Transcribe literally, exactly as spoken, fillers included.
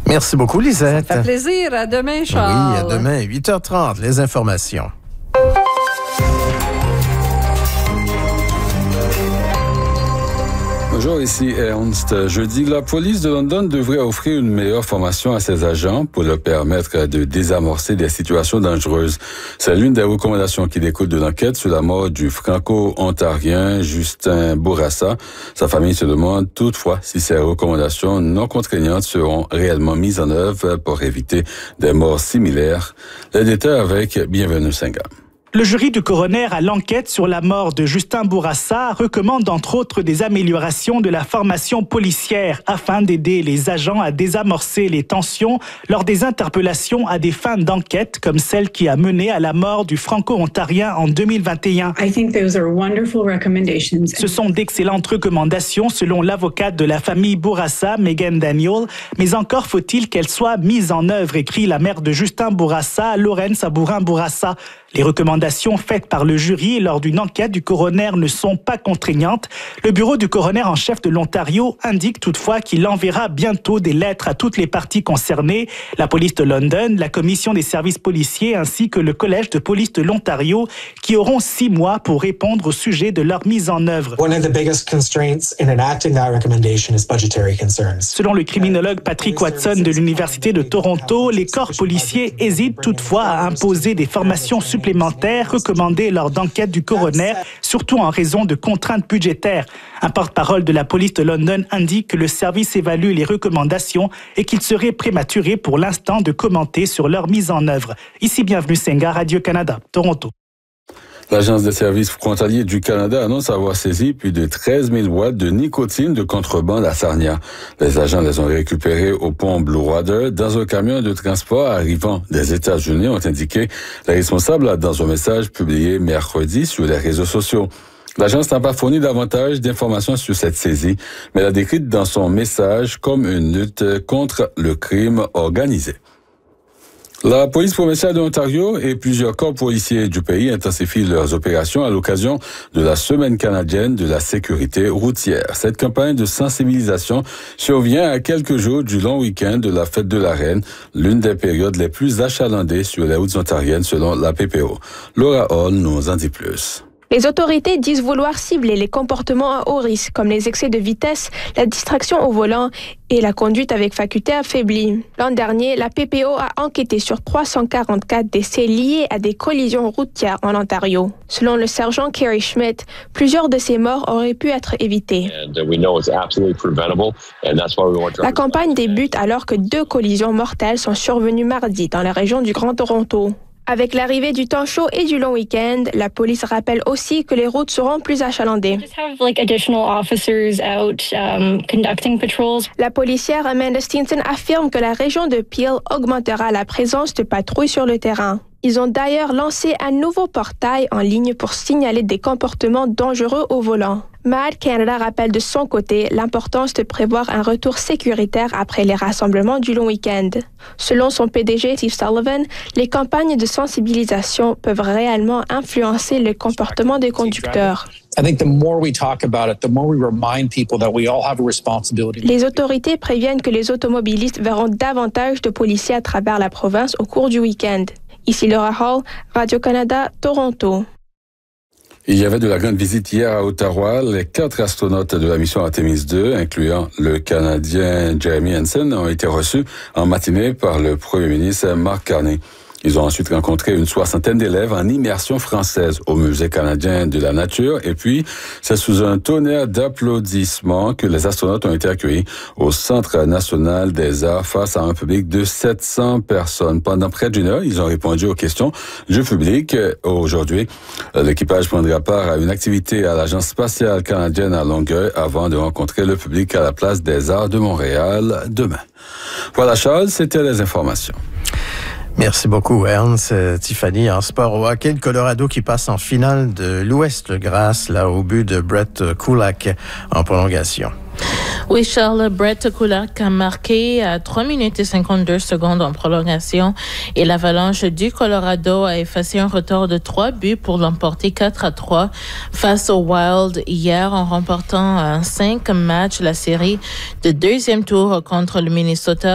Merci beaucoup, Lisette. Ça fait plaisir. À demain, Charles. Oui, à demain, huit heures trente, les informations. Bonjour, ici Ernst. Jeudi, la police de London devrait offrir une meilleure formation à ses agents pour leur permettre de désamorcer des situations dangereuses. C'est l'une des recommandations qui découle de l'enquête sur la mort du franco-ontarien Justin Bourassa. Sa famille se demande toutefois si ces recommandations non contraignantes seront réellement mises en œuvre pour éviter des morts similaires. Les détails avec Bienvenue Sengham. Le jury du coroner à l'enquête sur la mort de Justin Bourassa recommande entre autres des améliorations de la formation policière afin d'aider les agents à désamorcer les tensions lors des interpellations à des fins d'enquête comme celle qui a mené à la mort du franco-ontarien en deux mille vingt et un. I think those are wonderful recommendations. Ce sont d'excellentes recommandations selon l'avocate de la famille Bourassa, Megan Daniel, mais encore faut-il qu'elles soient mises en œuvre, écrit la mère de Justin Bourassa, Laurence Sabourin-Bourassa. Les recommandations faites par le jury lors d'une enquête du coroner ne sont pas contraignantes. Le bureau du coroner en chef de l'Ontario indique toutefois qu'il enverra bientôt des lettres à toutes les parties concernées, la police de London, la commission des services policiers ainsi que le collège de police de l'Ontario, qui auront six mois pour répondre au sujet de leur mise en œuvre. One of the biggest constraints in enacting that recommendation is budgetary concerns. Selon le criminologue Patrick Watson de l'Université de Toronto, les corps policiers hésitent toutefois à imposer des formations supplémentaires supplémentaires recommandées lors d'enquêtes du coroner, surtout en raison de contraintes budgétaires. Un porte-parole de la police de London indique que le service évalue les recommandations et qu'il serait prématuré pour l'instant de commenter sur leur mise en œuvre. Ici, Bienvenue Sengham, Radio-Canada, Toronto. L'Agence des services frontaliers du Canada annonce avoir saisi plus de treize mille watts de nicotine de contrebande à Sarnia. Les agents les ont récupérés au pont Blue Water dans un camion de transport arrivant des États-Unis, ont indiqué les responsables dans un message publié mercredi sur les réseaux sociaux. L'agence n'a pas fourni davantage d'informations sur cette saisie, mais l'a décrite dans son message comme une lutte contre le crime organisé. La police provinciale de l'Ontario et plusieurs corps policiers du pays intensifient leurs opérations à l'occasion de la Semaine canadienne de la sécurité routière. Cette campagne de sensibilisation survient à quelques jours du long week-end de la fête de la Reine, l'une des périodes les plus achalandées sur les routes ontariennes selon la P P O. Laura Hall nous en dit plus. Les autorités disent vouloir cibler les comportements à haut risque, comme les excès de vitesse, la distraction au volant et la conduite avec faculté affaiblie. L'an dernier, la P P O a enquêté sur trois cent quarante-quatre décès liés à des collisions routières en Ontario. Selon le sergent Kerry Schmidt, plusieurs de ces morts auraient pu être évitées. La campagne débute alors que deux collisions mortelles sont survenues mardi dans la région du Grand Toronto. Avec l'arrivée du temps chaud et du long week-end, la police rappelle aussi que les routes seront plus achalandées. La policière Amanda Stinson affirme que la région de Peel augmentera la présence de patrouilles sur le terrain. Ils ont d'ailleurs lancé un nouveau portail en ligne pour signaler des comportements dangereux au volant. Mad Canada rappelle de son côté l'importance de prévoir un retour sécuritaire après les rassemblements du long week-end. Selon son P D G Steve Sullivan, les campagnes de sensibilisation peuvent réellement influencer le comportement des conducteurs. Les autorités préviennent que les automobilistes verront davantage de policiers à travers la province au cours du week-end. Ici Laura Hall, Radio-Canada, Toronto. Il y avait de la grande visite hier à Ottawa. Les quatre astronautes de la mission Artemis deux, incluant le Canadien Jeremy Hansen, ont été reçus en matinée par le Premier ministre Mark Carney. Ils ont ensuite rencontré une soixantaine d'élèves en immersion française au Musée canadien de la nature. Et puis, c'est sous un tonnerre d'applaudissements que les astronautes ont été accueillis au Centre national des arts face à un public de sept cents personnes. Pendant près d'une heure, ils ont répondu aux questions du public. Aujourd'hui, l'équipage prendra part à une activité à l'Agence spatiale canadienne à Longueuil avant de rencontrer le public à la Place des Arts de Montréal demain. Voilà, Charles, c'était les informations. Merci beaucoup, Ernst. Euh, Tiffany, en sport au hockey, le Colorado qui passe en finale de l'Ouest grâce là au but de Brett Kulak en prolongation. Oui, Charles, Brett Kulak a marqué à trois minutes et cinquante-deux secondes en prolongation et l'Avalanche du Colorado a effacé un retard de trois buts pour l'emporter quatre à trois face au Wild hier en remportant en cinq matchs la série de deuxième tour contre le Minnesota.